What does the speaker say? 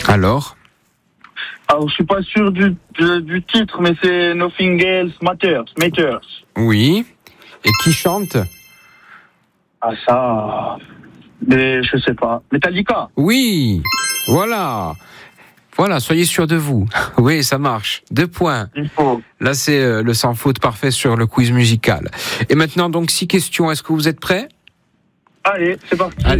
Alors? Alors, je suis pas sûr du titre, mais c'est Nothing Else Matters. Oui. Et qui chante? Ah, ça... Mais je sais pas. Metallica. Oui. Voilà. Voilà, soyez sûr de vous. Oui, ça marche. 2 points. Il faut. Là, c'est le sans faute parfait sur le quiz musical. Et maintenant, donc, 6 questions. Est-ce que vous êtes prêts? Allez, c'est parti.